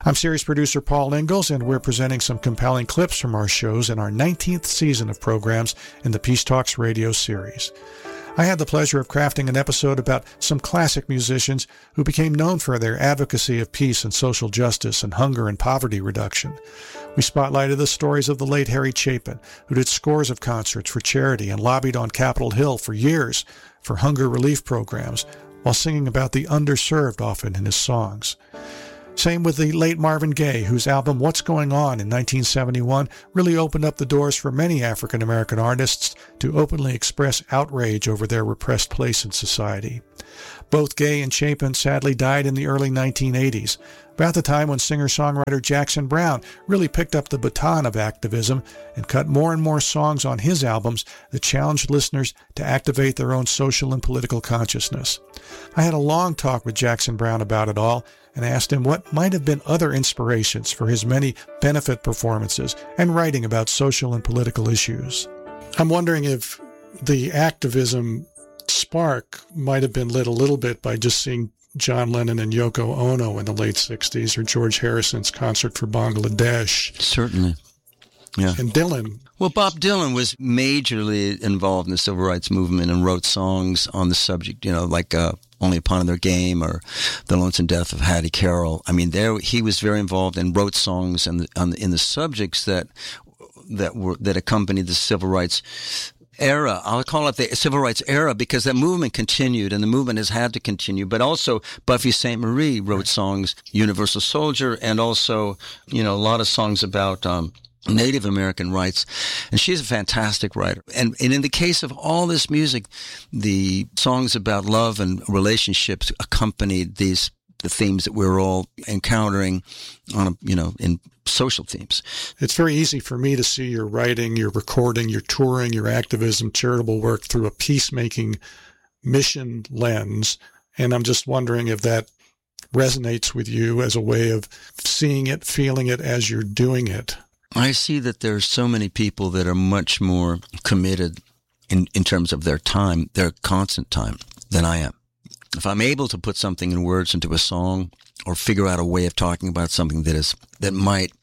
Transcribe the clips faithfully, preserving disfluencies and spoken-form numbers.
I'm series producer Paul Ingalls, and we're presenting some compelling clips from our shows in our nineteenth season of programs in the Peace Talks radio series. I had the pleasure of crafting an episode about some classic musicians who became known for their advocacy of peace and social justice and hunger and poverty reduction. We spotlighted the stories of the late Harry Chapin, who did scores of concerts for charity and lobbied on Capitol Hill for years for hunger relief programs, while singing about the underserved often in his songs. Same with the late Marvin Gaye, whose album What's Going On in nineteen seventy-one really opened up the doors for many African-American artists to openly express outrage over their repressed place in society. Both Gaye and Chapin sadly died in the early nineteen eighties, about the time when singer-songwriter Jackson Browne really picked up the baton of activism and cut more and more songs on his albums that challenged listeners to activate their own social and political consciousness. I had a long talk with Jackson Browne about it all, and asked him what might have been other inspirations for his many benefit performances and writing about social and political issues. I'm wondering if the activism spark might have been lit a little bit by just seeing John Lennon and Yoko Ono in the late sixties, or George Harrison's concert for Bangladesh. Certainly. Yeah. And Dylan. Well, Bob Dylan was majorly involved in the civil rights movement and wrote songs on the subject, you know, like uh, Only Upon Another Game or The Lonesome Death of Hattie Carroll. I mean, there he was very involved and wrote songs in the, on the, in the subjects that that were that accompanied the civil rights era. I'll call it the civil rights era because that movement continued and the movement has had to continue. But also Buffy Sainte Marie wrote songs, Universal Soldier, and also, you know, a lot of songs about um, Native American rights. And she's a fantastic writer. And, and in the case of all this music, the songs about love and relationships accompanied these the themes that we're all encountering on, a, you know, in social themes. It's very easy for me to see your writing, your recording, your touring, your activism, charitable work through a peacemaking mission lens. And I'm just wondering if that resonates with you as a way of seeing it, feeling it as you're doing it. I see that there's so many people that are much more committed in, in terms of their time, their constant time, than I am. If I'm able to put something in words into a song or figure out a way of talking about something that is that might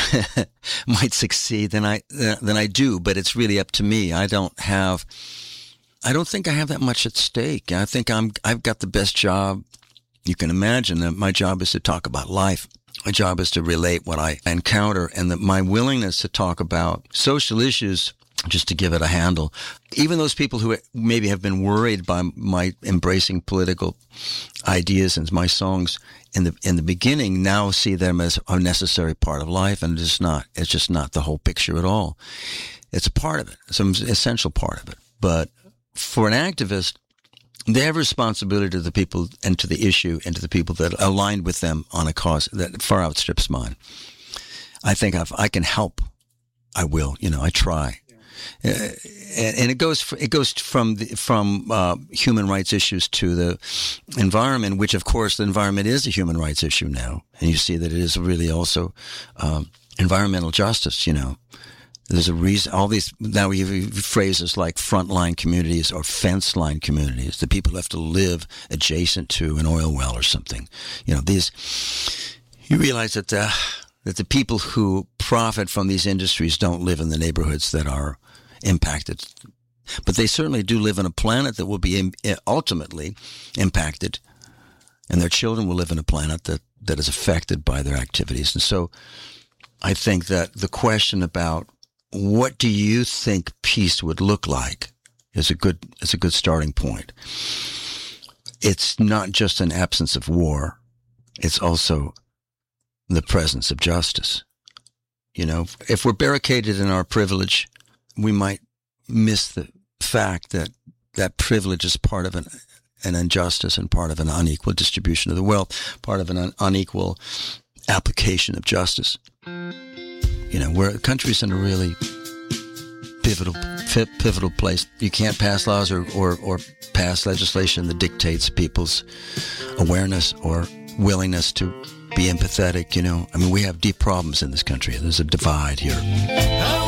might succeed, then I then I do. But it's really up to me. I don't have. I don't think I have that much at stake. I think I'm. I've got the best job you can imagine. That my job is to talk about life. My job is to relate what I encounter, and that my willingness to talk about social issues, just to give it a handle. Even those people who maybe have been worried by my embracing political ideas and my songs in the in the beginning now see them as a necessary part of life, and it's not. It's just not the whole picture at all. It's a part of it. It's an essential part of it. But for an activist, they have responsibility to the people and to the issue and to the people that aligned with them on a cause that far outstrips mine. I think if I can help, I will. You know, I try. Uh, and, and it goes it goes from the, from uh, human rights issues to the environment, which of course the environment is a human rights issue now, and you see that it is really also um, environmental justice. You know, there's a reason. All these now we have phrases like frontline communities or fence line communities, the people who have to live adjacent to an oil well or something. You know, these you realize that the, that the people who profit from these industries don't live in the neighborhoods that are impacted, but they certainly do live on a planet that will be im- ultimately impacted, and their children will live on a planet that, that is affected by their activities. And so I think that the question about what do you think peace would look like is a good is a good starting point. It's not just an absence of war, it's also the presence of justice. You know, if we're barricaded in our privilege, we might miss the fact that that privilege is part of an, an injustice and part of an unequal distribution of the wealth, part of an un- unequal application of justice. You know, where the country's in a really pivotal pivotal place. You can't pass laws or, or, or pass legislation that dictates people's awareness or willingness to be empathetic, you know. I mean, we have deep problems in this country. There's a divide here.